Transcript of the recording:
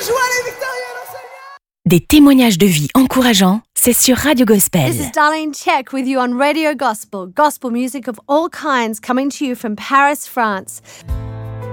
Des témoignages de vie encourageants, c'est sur Radio Gospel. This is Darlene Check with you on Radio Gospel. Gospel music of all kinds coming to you from Paris, France.